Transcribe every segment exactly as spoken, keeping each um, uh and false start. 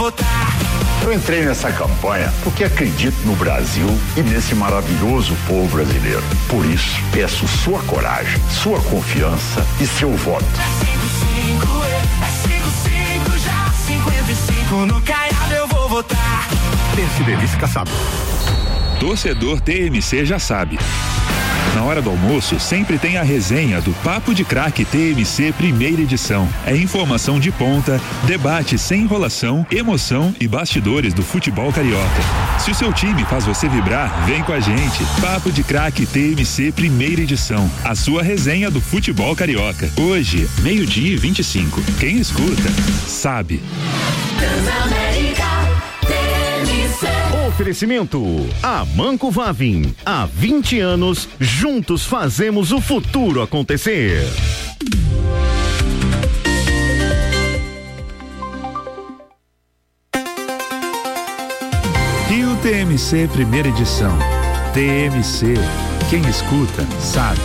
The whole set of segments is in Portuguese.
votar. Eu entrei nessa campanha porque acredito no Brasil e nesse maravilhoso povo brasileiro. Por isso, peço sua coragem, sua confiança e seu voto. É cinco cinco, é cinco cinco já, cinquenta e cinco no Caiado eu vou votar. P S D B fica sabendo. Torcedor T M C já sabe. Na hora do almoço, sempre tem a resenha do Papo de Craque T M C primeira edição. É informação de ponta, debate sem enrolação, emoção e bastidores do futebol carioca. Se o seu time faz você vibrar, vem com a gente. Papo de Craque T M C primeira edição. A sua resenha do futebol carioca. Hoje, meio-dia e vinte e cinco. Quem escuta, sabe. Oferecimento Amanco Vavin. Há vinte anos, juntos fazemos o futuro acontecer. Rio T M C primeira edição. T M C, quem escuta, sabe.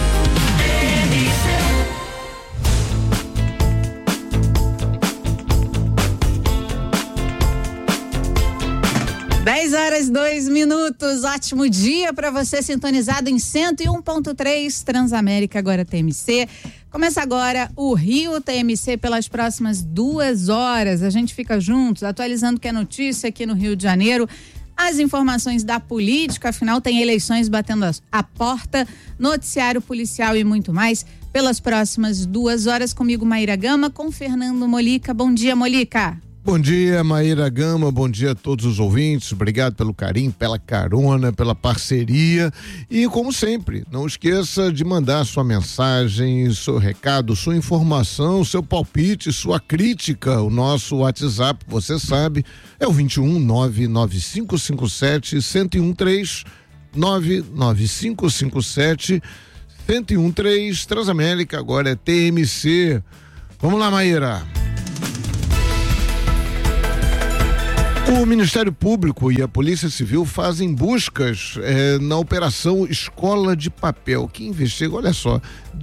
dez horas, dois minutos, ótimo dia para você sintonizado em cento e um ponto três Transamérica, agora T M C. Começa agora o Rio T M C pelas próximas duas horas. A gente fica juntos, atualizando o que é notícia aqui no Rio de Janeiro. As informações da política, afinal tem eleições batendo a porta, noticiário policial e muito mais pelas próximas duas horas. Comigo, Maíra Gama, com Fernando Molica. Bom dia, Molica. Bom dia, Maíra Gama, bom dia a todos os ouvintes, obrigado pelo carinho, pela carona, pela parceria e, como sempre, não esqueça de mandar sua mensagem, seu recado, sua informação, seu palpite, sua crítica. O nosso WhatsApp, você sabe, é o vinte e um, nove nove cinco cinco sete, um zero um três, nove nove cinco cinco sete, um zero um três, Transamérica, agora é T M C. Vamos lá, Maíra. O Ministério Público e a Polícia Civil fazem buscas eh, na Operação Escola de Papel, que investiga, olha só,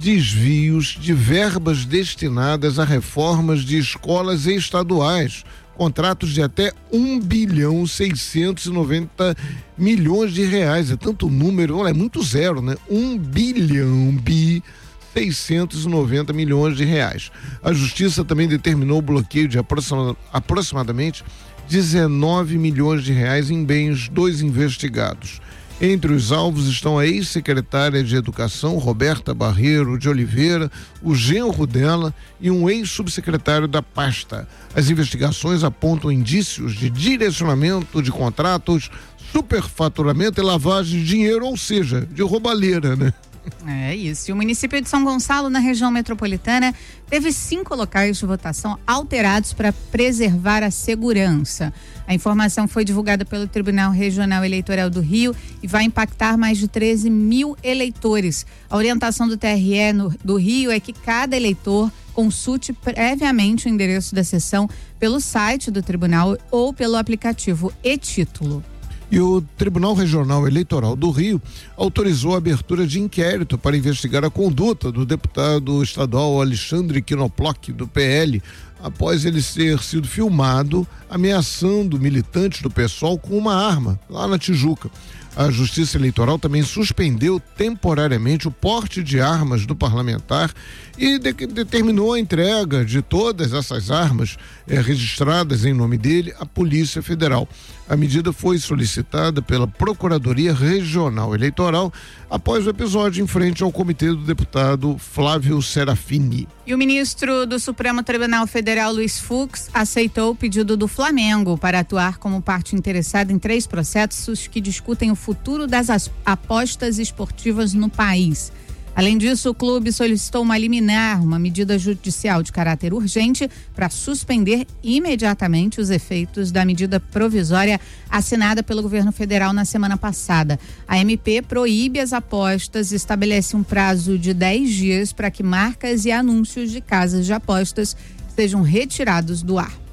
desvios de verbas destinadas a reformas de escolas estaduais, contratos de até um bilhão seiscentos e noventa milhões de reais. É tanto número, olha, é muito zero, né? Um bilhão bi seiscentos e noventa milhões de reais. A Justiça também determinou o bloqueio de aproxima, aproximadamente dezenove milhões de reais em bens dos investigados. Entre os alvos estão a ex-secretária de Educação, Roberta Barreiro de Oliveira, o genro dela e um ex-subsecretário da pasta. As investigações apontam indícios de direcionamento de contratos, superfaturamento e lavagem de dinheiro, ou seja, de roubalheira, né? É isso. E o município de São Gonçalo, na região metropolitana, teve cinco locais de votação alterados para preservar a segurança. A informação foi divulgada pelo Tribunal Regional Eleitoral do Rio e vai impactar mais de treze mil eleitores. A orientação do T R E no, do Rio é que cada eleitor consulte previamente o endereço da sessão pelo site do tribunal ou pelo aplicativo e-Título. E o Tribunal Regional Eleitoral do Rio autorizou a abertura de inquérito para investigar a conduta do deputado estadual Alexandre Quinoploc, do P L, após ele ter sido filmado ameaçando militantes do PSOL com uma arma, lá na Tijuca. A Justiça Eleitoral também suspendeu temporariamente o porte de armas do parlamentar e de, determinou a entrega de todas essas armas eh, registradas em nome dele à Polícia Federal. A medida foi solicitada pela Procuradoria Regional Eleitoral após o episódio em frente ao comitê do deputado Flávio Serafini. E o ministro do Supremo Tribunal Federal, Luiz Fux, aceitou o pedido do Flamengo para atuar como parte interessada em três processos que discutem o futuro das apostas esportivas no país. Além disso, o clube solicitou uma liminar, uma medida judicial de caráter urgente, para suspender imediatamente os efeitos da medida provisória assinada pelo governo federal na semana passada. A M P proíbe as apostas e estabelece um prazo de dez dias para que marcas e anúncios de casas de apostas sejam retirados do ar.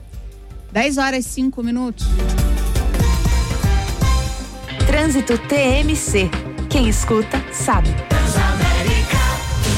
dez horas e cinco minutos. Trânsito T M C. Quem escuta, sabe.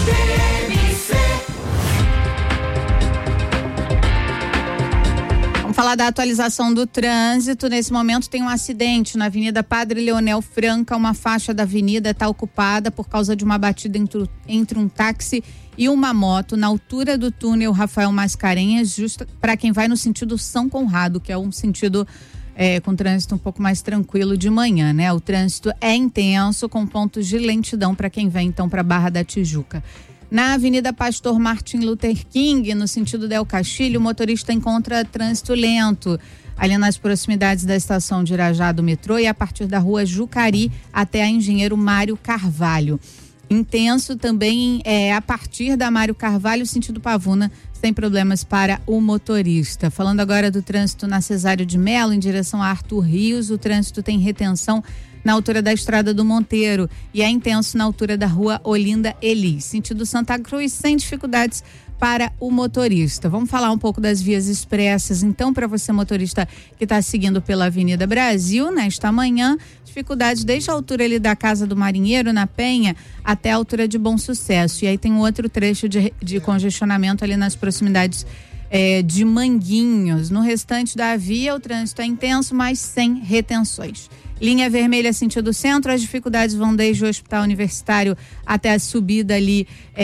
Vamos Falar da atualização do trânsito, nesse momento tem um acidente na Avenida Padre Leonel Franca, uma faixa da avenida está ocupada por causa de uma batida entre, entre um táxi e uma moto na altura do túnel Rafael Mascarenhas, justo para quem vai no sentido São Conrado, que é um sentido é, com trânsito um pouco mais tranquilo de manhã, né? O trânsito é intenso, com pontos de lentidão para quem vem então para Barra da Tijuca. Na Avenida Pastor Martin Luther King, no sentido Del Castilho, o motorista encontra trânsito lento ali nas proximidades da estação de Irajá do metrô e a partir da rua Jucari até a Engenheiro Mário Carvalho. Intenso também é a partir da Mário Carvalho, sentido Pavuna, sem problemas para o motorista. Falando agora do trânsito na Cesário de Melo, em direção a Arthur Rios, o trânsito tem retenção na altura da Estrada do Monteiro e é intenso na altura da rua Olinda Elis, sentido Santa Cruz, sem dificuldades para o motorista. Vamos falar um pouco das vias expressas, então, para você motorista que está seguindo pela Avenida Brasil, nesta manhã, dificuldades desde a altura ali da Casa do Marinheiro, na Penha, até a altura de Bom Sucesso. E aí tem um outro trecho de, de congestionamento ali nas proximidades é, de Manguinhos. No restante da via, o trânsito é intenso, mas sem retenções. Linha vermelha sentido centro, as dificuldades vão desde o Hospital Universitário até a subida ali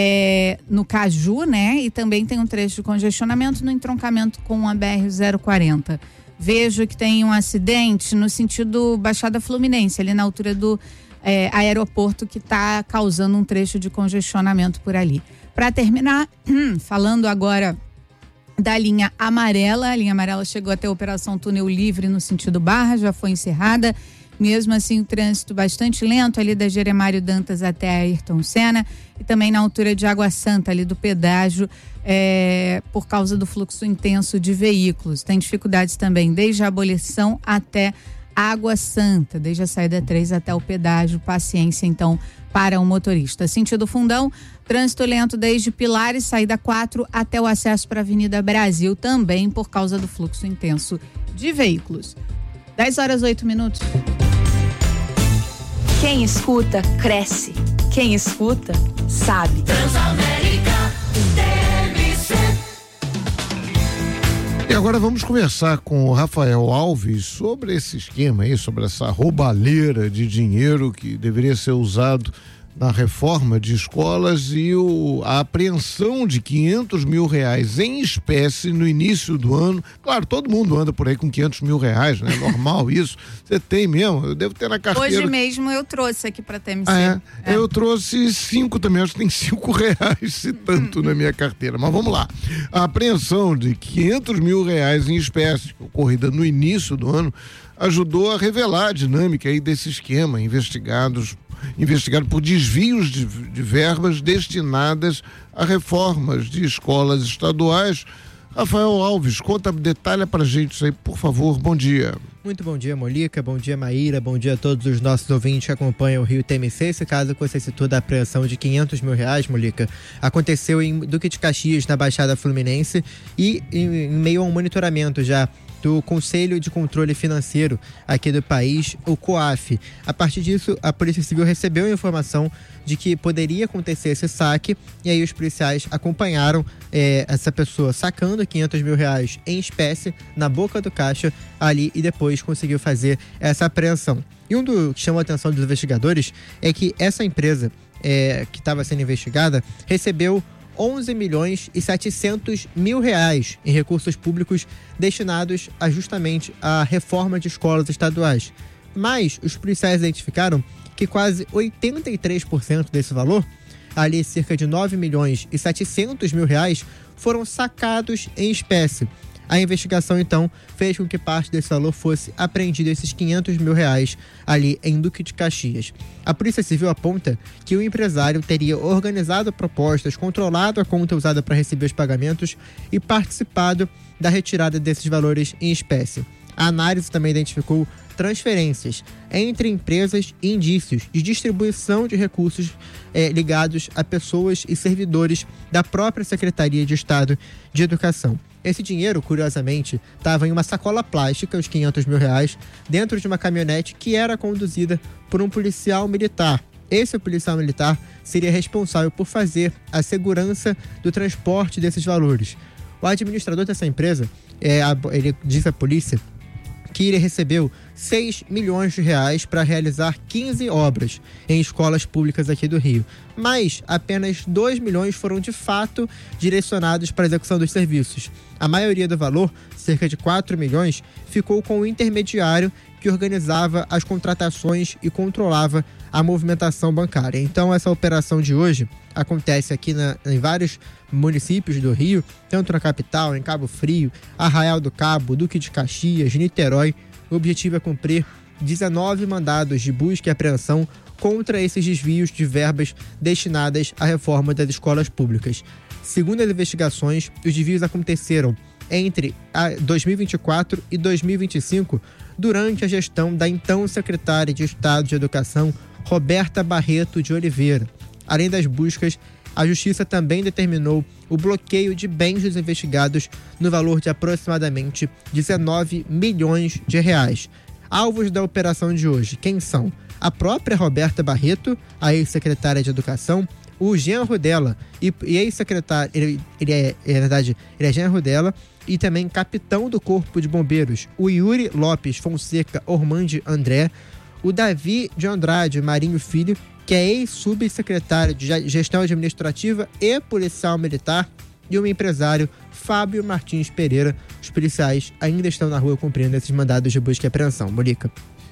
é, no Caju, né? E também tem um trecho de congestionamento no entroncamento com a B R zero quarenta. Vejo que tem um acidente no sentido Baixada Fluminense, ali na altura do é, aeroporto, que está causando um trecho de congestionamento por ali. Para terminar, falando agora da linha amarela, a linha amarela chegou até a Operação Túnel Livre no sentido Barra, já foi encerrada. Mesmo assim, o trânsito bastante lento ali da Jeremário Dantas até a Ayrton Senna e também na altura de Água Santa, ali do pedágio, é, por causa do fluxo intenso de veículos. Tem dificuldades também desde a Abolição até Água Santa, desde a saída três até o pedágio. Paciência, então, para o motorista. Sentido Fundão, trânsito lento desde Pilares, saída quatro, até o acesso para a Avenida Brasil, também por causa do fluxo intenso de veículos. dez horas, oito minutos. Quem escuta, cresce. Quem escuta, sabe. Transamérica T M C. E agora vamos conversar com o Rafael Alves sobre esse esquema aí, sobre essa roubalheira de dinheiro que deveria ser usado na reforma de escolas e o, a apreensão de quinhentos mil reais em espécie no início do ano. Claro, todo mundo anda por aí com quinhentos mil reais, né? Normal isso. Você tem mesmo? Eu devo ter na carteira. Hoje mesmo eu trouxe aqui para T M C. Ah, é? É. Eu trouxe cinco também, acho que tem cinco reais, se tanto, na minha carteira. Mas vamos lá. A apreensão de quinhentos mil reais em espécie, ocorrida no início do ano, ajudou a revelar a dinâmica aí desse esquema, investigados investigado por desvios de, de verbas destinadas a reformas de escolas estaduais. Rafael Alves, conta, detalha pra gente isso aí, por favor. Bom dia. Muito bom dia, Molica, bom dia, Maíra, bom dia a todos os nossos ouvintes que acompanham o Rio T M C. Esse caso que você citou da apreensão de quinhentos mil reais, Molica, aconteceu em Duque de Caxias, na Baixada Fluminense, e em, em meio a um monitoramento já do Conselho de Controle Financeiro aqui do país, o COAF. A partir disso, a Polícia Civil recebeu a informação de que poderia acontecer esse saque, e aí os policiais acompanharam é, essa pessoa sacando quinhentos mil reais em espécie na boca do caixa ali, e depois conseguiu fazer essa apreensão. E um do que chamou a atenção dos investigadores é que essa empresa é, que estava sendo investigada recebeu onze milhões e setecentos mil reais em recursos públicos destinados a justamente à reforma de escolas estaduais. Mas os policiais identificaram que quase oitenta e três por cento desse valor, ali cerca de nove milhões e setecentos mil reais, foram sacados em espécie. A investigação, então, fez com que parte desse valor fosse apreendido, esses quinhentos mil reais, ali em Duque de Caxias. A Polícia Civil aponta que o empresário teria organizado propostas, controlado a conta usada para receber os pagamentos e participado da retirada desses valores em espécie. A análise também identificou transferências entre empresas e indícios de distribuição de recursos eh, ligados a pessoas e servidores da própria Secretaria de Estado de Educação. Esse dinheiro, curiosamente, estava em uma sacola plástica, os quinhentos mil reais, dentro de uma caminhonete que era conduzida por um policial militar. Esse policial militar seria responsável por fazer a segurança do transporte desses valores. O administrador dessa empresa é, a, ele disse à polícia que ele recebeu seis milhões de reais para realizar quinze obras em escolas públicas aqui do Rio. Mas apenas dois milhões foram de fato direcionados para a execução dos serviços. A maioria do valor, cerca de quatro milhões, ficou com o intermediário que organizava as contratações e controlava a movimentação bancária. Então, essa operação de hoje acontece aqui na, em vários municípios do Rio, tanto na capital, em Cabo Frio, Arraial do Cabo, Duque de Caxias, Niterói. O objetivo é cumprir dezenove mandados de busca e apreensão contra esses desvios de verbas destinadas à reforma das escolas públicas. Segundo as investigações, os desvios aconteceram entre dois mil e vinte e quatro e dois mil e vinte e cinco, durante a gestão da então secretária de Estado de Educação, Roberta Barreto de Oliveira. Além das buscas, a Justiça também determinou o bloqueio de bens dos investigados no valor de aproximadamente dezenove milhões de reais. Alvos da operação de hoje, quem são? A própria Roberta Barreto, a ex-secretária de Educação, o genro dela e, e ex-secretário, ele, ele é, na verdade, ele é genro dela e também capitão do Corpo de Bombeiros, o Yuri Lopes Fonseca Ormandi André, o Davi de Andrade Marinho Filho, que é ex-subsecretário de Gestão Administrativa e Policial Militar, e o empresário Fábio Martins Pereira. Os policiais ainda estão na rua cumprindo esses mandados de busca e apreensão. Morica.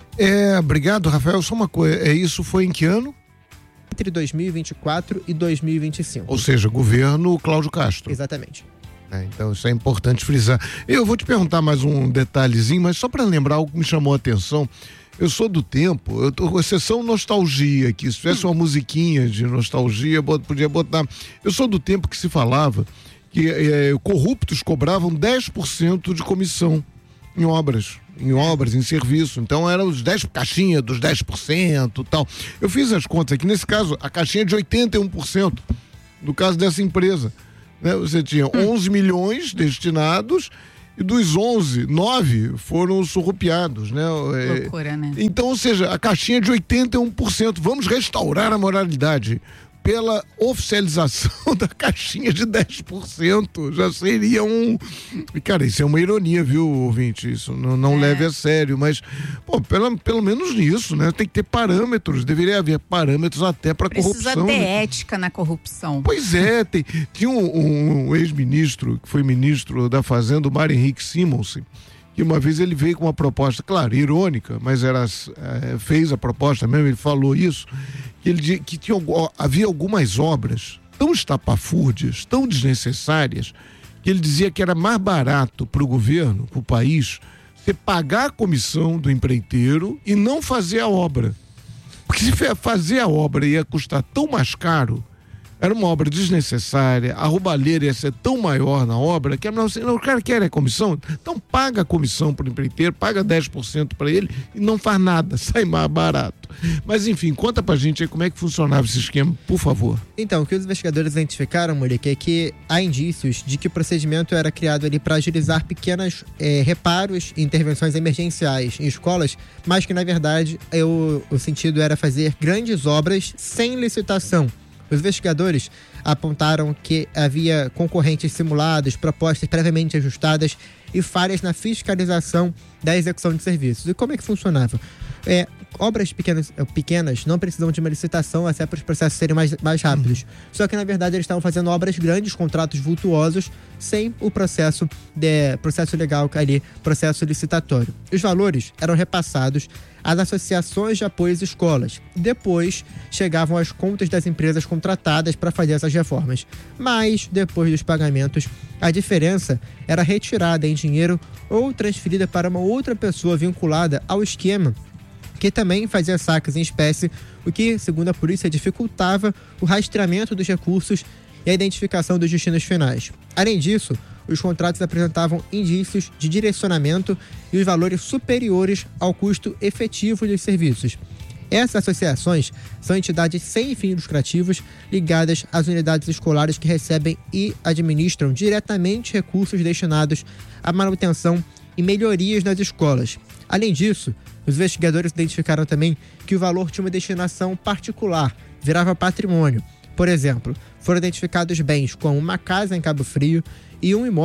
É, obrigado, Rafael. Só uma coisa, é, isso foi em que ano? Entre dois mil e vinte e quatro e dois mil e vinte e cinco. Ou seja, governo Cláudio Castro. Exatamente. É, então isso é importante frisar. Eu vou te perguntar mais um detalhezinho, mas só para lembrar algo que me chamou a atenção. Eu sou do tempo, eu tô com sessão nostalgia aqui, se tivesse uma musiquinha de nostalgia, podia botar. Eu sou do tempo que se falava que é, corruptos cobravam dez por cento de comissão em obras, em obras, em serviço. Então eram os dez, caixinha dos dez por cento e tal. Eu fiz as contas aqui, nesse caso, a caixinha é de oitenta e um por cento, no caso dessa empresa. Né? Você tinha onze milhões destinados, e dos onze, nove foram surrupiados, né? Loucura, né? Então, ou seja, a caixinha é de oitenta e um por cento. Vamos restaurar a moralidade pela oficialização da caixinha de dez por cento. Já seria um... Cara, isso é uma ironia, viu, ouvinte? Isso não, não é. leve a sério, mas, pô, pelo, pelo menos nisso, né? Tem que ter parâmetros, deveria haver parâmetros até para corrupção. Precisa ter né? ética na corrupção. Pois é, tem, tinha um, um ex-ministro, que foi ministro da Fazenda, o Mário Henrique Simonsen, que uma vez ele veio com uma proposta, claro, irônica, mas era, é, fez a proposta mesmo, ele falou isso, que, ele, que tinha, havia algumas obras tão estapafúrdias, tão desnecessárias, que ele dizia que era mais barato para o governo, para o país, você pagar a comissão do empreiteiro e não fazer a obra. Porque se fazer a obra ia custar tão mais caro, era uma obra desnecessária, a roubalheira ia ser tão maior na obra, que não, o cara quer a comissão, então paga a comissão para o empreiteiro, paga dez por cento para ele e não faz nada, sai mais barato. Mas enfim, conta pra gente aí como é que funcionava esse esquema, por favor. Então, o que os investigadores identificaram, Morica, é que há indícios de que o procedimento era criado ali para agilizar pequenos é, reparos e intervenções emergenciais em escolas, mas que na verdade eu, o sentido era fazer grandes obras sem licitação. Os investigadores apontaram que havia concorrentes simulados, propostas previamente ajustadas e falhas na fiscalização da execução de serviços. E como é que funcionava? É, obras pequenas, pequenas não precisam de uma licitação, até para os processos serem mais, mais rápidos. Uhum. Só que, na verdade, eles estavam fazendo obras grandes, contratos vultuosos, sem o processo, de, processo legal ali, processo licitatório. Os valores eram repassados às associações de apoio às escolas. Depois, chegavam às contas das empresas contratadas para fazer essas reformas. Mas, depois dos pagamentos, a diferença era retirada em dinheiro ou transferida para uma outra pessoa vinculada ao esquema, que também fazia saques em espécie, o que, segundo a polícia, dificultava o rastreamento dos recursos e a identificação dos destinos finais. Além disso, os contratos apresentavam indícios de direcionamento e os valores superiores ao custo efetivo dos serviços. Essas associações são entidades sem fins lucrativos ligadas às unidades escolares que recebem e administram diretamente recursos destinados à manutenção e melhorias nas escolas. Além disso, os investigadores identificaram também que o valor tinha uma destinação particular, virava patrimônio. Por exemplo, foram identificados bens como uma casa em Cabo Frio e um imóvel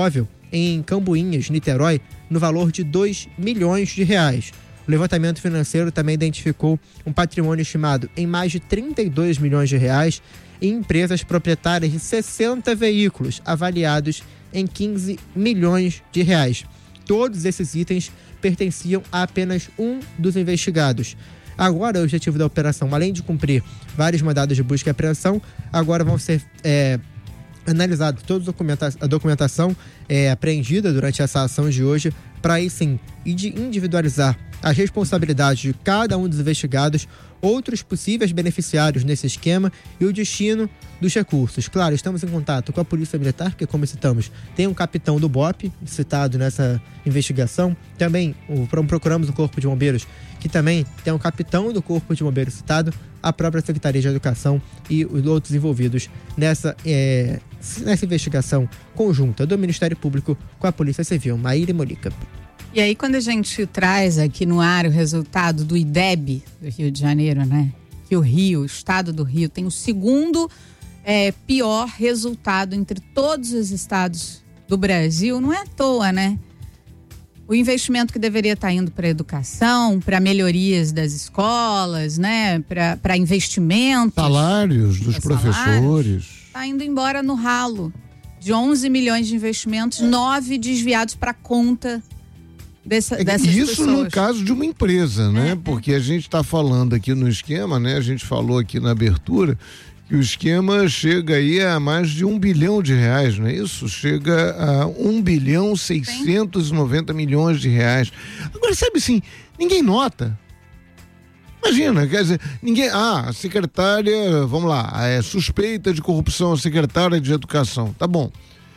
em Cambuinhas, Niterói, no valor de dois milhões de reais. O levantamento financeiro também identificou um patrimônio estimado em mais de trinta e dois milhões de reais em empresas proprietárias de sessenta veículos, avaliados em quinze milhões de reais. Todos esses itens pertenciam a apenas um dos investigados. Agora, o objetivo da operação, além de cumprir vários mandados de busca e apreensão, agora vão ser é, analisados toda a documentação é, apreendida durante essa ação de hoje, para aí sim individualizar as responsabilidades de cada um dos investigados, outros possíveis beneficiários nesse esquema e o destino dos recursos. Claro, estamos em contato com a Polícia Militar, porque, como citamos, tem um capitão do B O P citado nessa investigação. Também o, procuramos o Corpo de Bombeiros, que também tem um capitão do Corpo de Bombeiros citado, a própria Secretaria de Educação e os outros envolvidos nessa, é, nessa investigação conjunta do Ministério Público com a Polícia Civil. Maíra e Molica. E aí, quando a gente traz aqui no ar o resultado do I D E B do Rio de Janeiro, né? Que o Rio, o estado do Rio, tem o segundo é, pior resultado entre todos os estados do Brasil, não é à toa, né? O investimento que deveria estar indo para a educação, para melhorias das escolas, né? Para investimentos. Salários dos professores. Está indo embora no ralo. De onze milhões de investimentos, nove desviados para conta Dessa, dessas Isso pessoas. No caso de uma empresa, né? É, Porque a gente está falando aqui no esquema, né? A gente falou aqui na abertura que o esquema chega aí a mais de um bilhão de reais, não é isso? Chega a um bilhão seiscentos e noventa milhões de reais. Agora, sabe assim, ninguém nota. Imagina, quer dizer, ninguém... Ah, a secretária, vamos lá, é suspeita de corrupção, a secretária de Educação. Tá bom.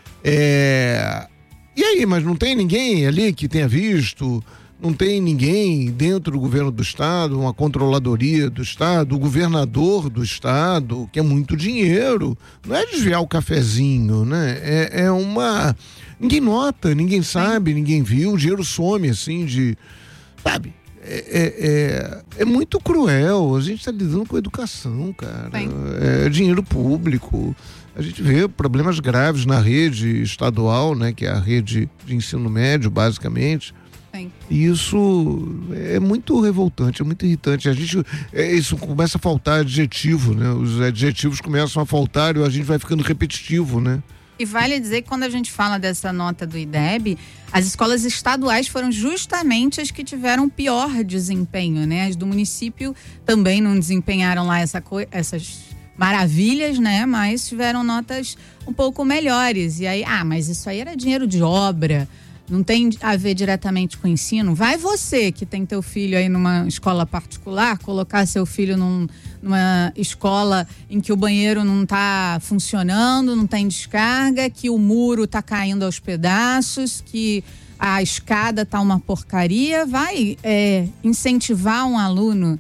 É... E aí, mas não tem ninguém ali que tenha visto, não tem ninguém dentro do governo do estado, uma controladoria do estado, o governador do estado, que é muito dinheiro, não é desviar o cafezinho, né? É, é uma... Ninguém nota, ninguém sabe, ninguém viu, o dinheiro some assim de... Sabe? É, é, é, é muito cruel, a gente está lidando com educação, cara. É, é dinheiro público. A gente vê problemas graves na rede estadual, né, que é a rede de ensino médio, basicamente. Sim. E isso é muito revoltante, é muito irritante. A gente, é, isso começa a faltar adjetivo, né? Os adjetivos começam a faltar e a gente vai ficando repetitivo, né? E vale dizer que quando a gente fala dessa nota do I D E B, as escolas estaduais foram justamente as que tiveram pior desempenho, né? As do município também não desempenharam lá essa co- essas maravilhas, né? Mas tiveram notas um pouco melhores. E aí, ah, mas isso aí era dinheiro de obra, não tem a ver diretamente com o ensino. Vai você que tem teu filho aí numa escola particular, colocar seu filho num, numa escola em que o banheiro não está funcionando, não tem descarga, que o muro está caindo aos pedaços, que a escada tá uma porcaria. Vai é, incentivar um aluno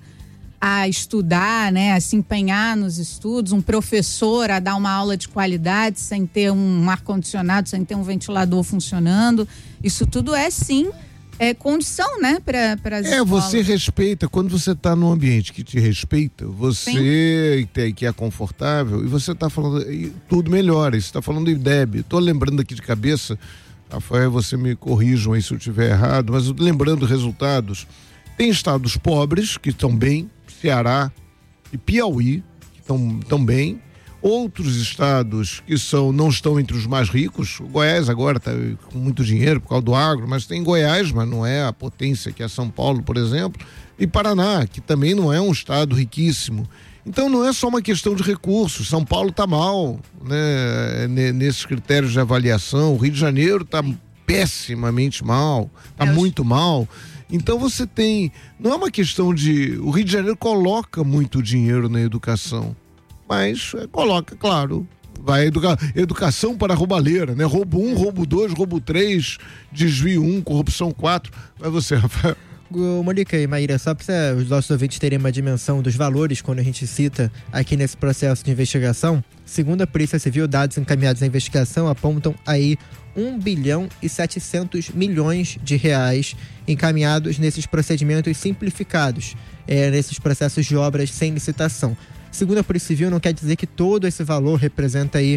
a estudar, né, a se empenhar nos estudos, um professor a dar uma aula de qualidade sem ter um ar-condicionado, sem ter um ventilador funcionando. Isso tudo é, sim, é condição, né, para as É, escolas. você respeita, quando você está num ambiente que te respeita, você tem, que é confortável, e você está falando, tudo melhora, você está falando do I D E B. Estou lembrando aqui de cabeça, Rafael, você me corrijam aí se eu estiver errado, mas lembrando resultados, tem estados pobres que estão bem, Ceará e Piauí, que estão tão bem. Outros estados que são, não estão entre os mais ricos. O Goiás agora está com muito dinheiro por causa do agro, mas tem Goiás, mas não é a potência que é São Paulo, por exemplo. E Paraná, que também não é um estado riquíssimo. Então não é só uma questão de recursos. São Paulo está mal, né, nesses critérios de avaliação. O Rio de Janeiro está pessimamente mal, está muito mal. Então você tem, não é uma questão de, o Rio de Janeiro coloca muito dinheiro na educação, mas é, coloca, claro, vai educar, educação para roubalheira, né? Roubo um, roubo dois, roubo três, desvio um, corrupção quatro. Vai você, Rafael. Mônica e Maíra, só para os nossos ouvintes terem uma dimensão dos valores quando a gente cita aqui nesse processo de investigação, segundo a Polícia Civil, dados encaminhados à investigação apontam aí um bilhão e setecentos milhões de reais encaminhados nesses procedimentos simplificados, é, nesses processos de obras sem licitação. Segundo a Polícia Civil, não quer dizer que todo esse valor representa aí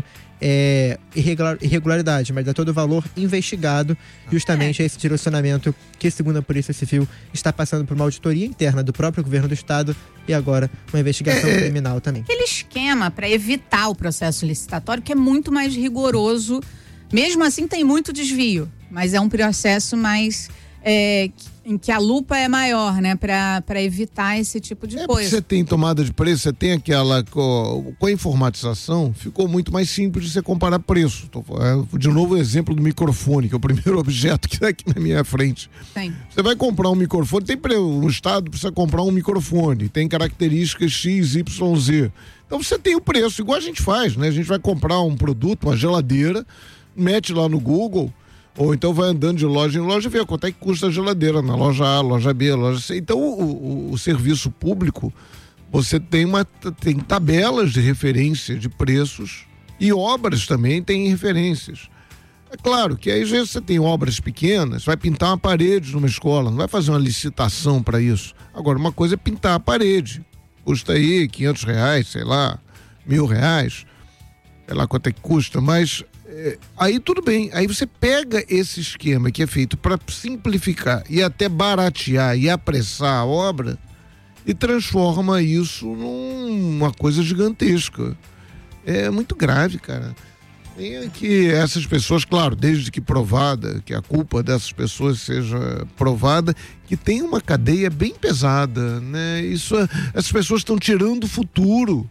é, irregular, irregularidade, mas é todo o valor investigado, justamente é. esse direcionamento que, segundo a Polícia Civil, está passando por uma auditoria interna do próprio governo do estado e agora uma investigação é. criminal também. Aquele esquema para evitar o processo licitatório que é muito mais rigoroso, mesmo assim tem muito desvio, mas é um processo mais... É, em que a lupa é maior, né? Pra, pra evitar esse tipo de é coisa. Você tem tomada de preço, você tem aquela... Com, com a informatização, ficou muito mais simples de você comparar preço. Tô, é, de novo o exemplo do microfone, que é o primeiro objeto que está aqui na minha frente. Sim. Você vai comprar um microfone, tem o Estado precisa comprar um microfone, tem características X, Y, Z. Então você tem o preço, igual a gente faz, né? A gente vai comprar um produto, uma geladeira, mete lá no Google... Ou então vai andando de loja em loja e vê quanto é que custa a geladeira na loja A, loja B, loja C. Então o, o, o serviço público, você tem, uma, tem tabelas de referência de preços e obras também têm referências. É claro que aí às vezes você tem obras pequenas, vai pintar uma parede numa escola, não vai fazer uma licitação para isso. Agora, uma coisa é pintar a parede, custa aí quinhentos reais, sei lá, mil reais, sei lá quanto é que custa, mas... É, aí tudo bem, aí você pega esse esquema que é feito para simplificar e até baratear e apressar a obra e transforma isso numa coisa gigantesca. É muito grave, cara. Tem que essas pessoas, claro, desde que provada, que a culpa dessas pessoas seja provada, que tem uma cadeia bem pesada, né? Isso, essas pessoas estão tirando o futuro,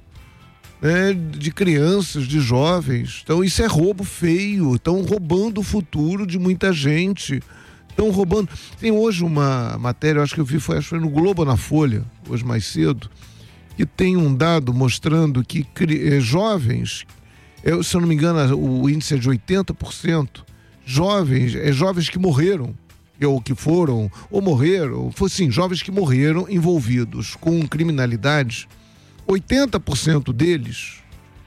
né, de crianças, de jovens. Então isso é roubo feio, estão roubando o futuro de muita gente, estão roubando. Tem hoje uma matéria, eu acho que eu vi, foi, acho que foi no Globo ou na Folha, hoje mais cedo, que tem um dado mostrando que eh, jovens, eu, se eu não me engano o índice é de oitenta por cento, jovens, é, jovens que morreram, ou que foram, ou morreram, foi assim, jovens que morreram envolvidos com criminalidade, oitenta por cento deles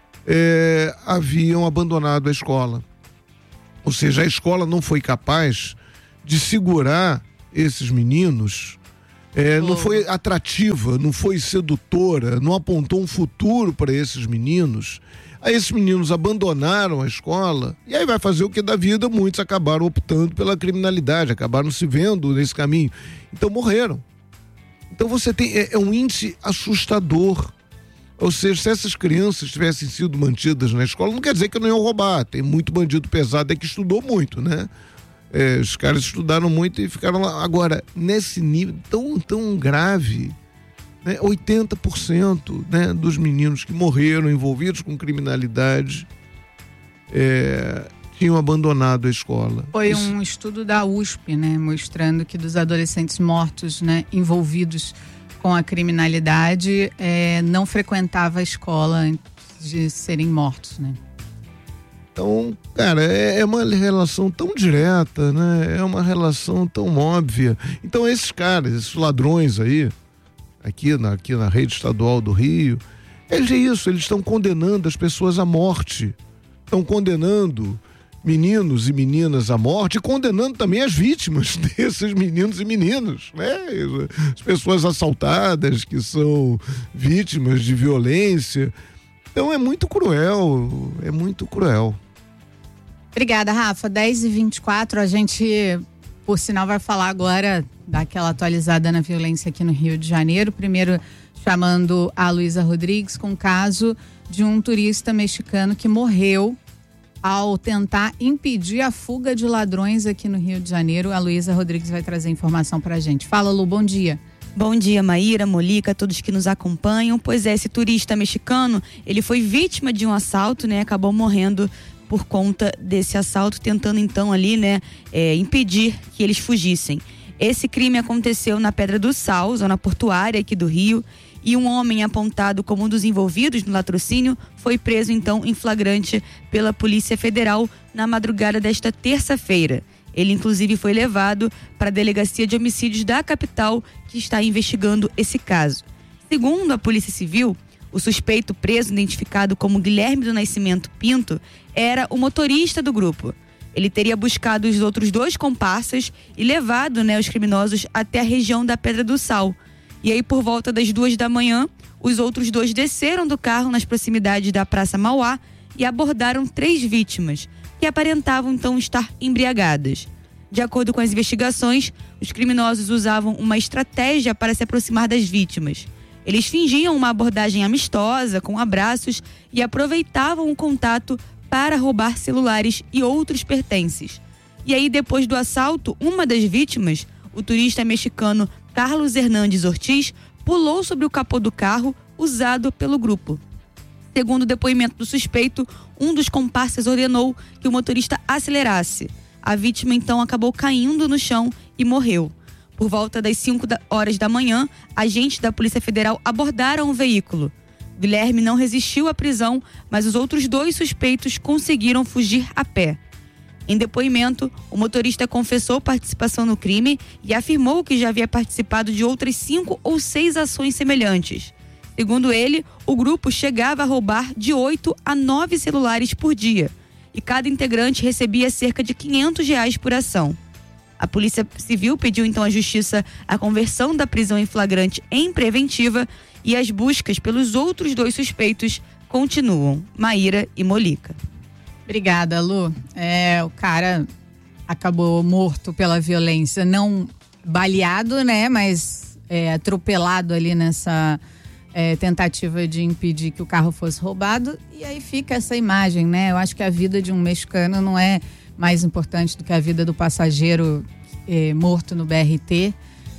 é, haviam abandonado a escola. Ou seja, a escola não foi capaz de segurar esses meninos, é, não foi atrativa, não foi sedutora, não apontou um futuro para esses meninos. Aí esses meninos abandonaram a escola e aí vai fazer o que da vida, muitos acabaram optando pela criminalidade, acabaram se vendo nesse caminho. Então morreram. Então você tem, é, é um índice assustador. Ou seja, se essas crianças tivessem sido mantidas na escola, não quer dizer que não iam roubar. Tem muito bandido pesado aí que estudou muito, né? É, os caras estudaram muito e ficaram lá. Agora, nesse nível tão, tão grave, né? oitenta por cento, né, dos meninos que morreram envolvidos com criminalidade é, tinham abandonado a escola. Foi Isso... um estudo da U S P, né? Mostrando que dos adolescentes mortos, né, envolvidos com a criminalidade, é, não frequentava a escola antes de serem mortos, né? Então, cara, é, é uma relação tão direta, né? É uma relação tão óbvia. Então, esses caras, esses ladrões aí, aqui na, aqui na rede estadual do Rio, é isso, eles estão condenando as pessoas à morte. Estão condenando meninos e meninas à morte e condenando também as vítimas desses meninos e meninas, né? As pessoas assaltadas que são vítimas de violência. Então é muito cruel, é muito cruel. Obrigada, Rafa. dez e vinte e quatro, a gente, por sinal, vai falar agora daquela atualizada na violência aqui no Rio de Janeiro. Primeiro chamando a Luísa Rodrigues com o caso de um turista mexicano que morreu ao tentar impedir a fuga de ladrões aqui no Rio de Janeiro. A Luísa Rodrigues vai trazer informação pra gente. Fala, Lu, bom dia. Bom dia, Maíra, Molica, todos que nos acompanham. Pois é, esse turista mexicano, ele foi vítima de um assalto, né? Acabou morrendo por conta desse assalto, tentando então ali, né, é, impedir que eles fugissem. Esse crime aconteceu na Pedra do Sal, zona portuária aqui do Rio, e um homem apontado como um dos envolvidos no latrocínio foi preso então em flagrante pela Polícia Federal na madrugada desta terça-feira. Ele inclusive foi levado para a Delegacia de Homicídios da capital, que está investigando esse caso. Segundo a Polícia Civil, o suspeito preso, identificado como Guilherme do Nascimento Pinto, era o motorista do grupo. Ele teria buscado os outros dois comparsas e levado, né, os criminosos até a região da Pedra do Sal. E aí, por volta das duas da manhã, os outros dois desceram do carro nas proximidades da Praça Mauá e abordaram três vítimas, que aparentavam então estar embriagadas. De acordo com as investigações, os criminosos usavam uma estratégia para se aproximar das vítimas. Eles fingiam uma abordagem amistosa, com abraços, e aproveitavam o contato para roubar celulares e outros pertences. E aí, depois do assalto, uma das vítimas, o turista mexicano Carlos Hernandes Ortiz, pulou sobre o capô do carro usado pelo grupo. Segundo o depoimento do suspeito, um dos comparsas ordenou que o motorista acelerasse. A vítima então acabou caindo no chão e morreu. Por volta das cinco horas da manhã, agentes da Polícia Federal abordaram o veículo. Guilherme não resistiu à prisão, mas os outros dois suspeitos conseguiram fugir a pé. Em depoimento, o motorista confessou participação no crime e afirmou que já havia participado de outras cinco ou seis ações semelhantes. Segundo ele, o grupo chegava a roubar de oito a nove celulares por dia e cada integrante recebia cerca de quinhentos reais por ação. A Polícia Civil pediu então à Justiça a conversão da prisão em flagrante em preventiva e as buscas pelos outros dois suspeitos continuam. Maíra e Molica. Obrigada, Lu. É, o cara acabou morto pela violência, não baleado, né, mas é, atropelado ali nessa é, tentativa de impedir que o carro fosse roubado. E aí fica essa imagem, né? Eu acho que a vida de um mexicano não é mais importante do que a vida do passageiro é, morto no B R T,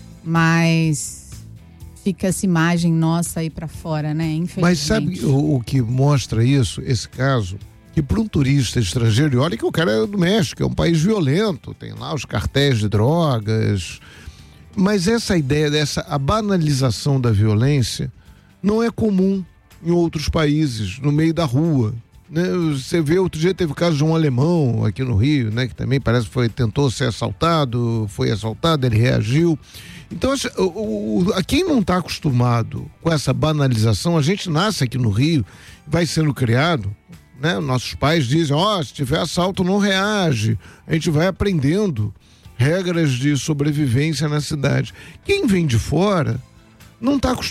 mas fica essa imagem nossa aí pra fora, né? Infelizmente. Mas sabe o, o que mostra isso, esse caso? Que para um turista estrangeiro, e olha que o cara é do México, é um país violento, tem lá os cartéis de drogas, mas essa ideia dessa a banalização da violência não é comum em outros países, no meio da rua, né? Você vê, outro dia teve o caso de um alemão aqui no Rio, né? Que também parece que foi, tentou ser assaltado, foi assaltado, ele reagiu. Então, o, o, a quem não está acostumado com essa banalização, a gente nasce aqui no Rio, vai sendo criado, né? Nossos pais dizem, ó, oh, se tiver assalto não reage. A gente vai aprendendo regras de sobrevivência na cidade. Quem vem de fora não está acostumado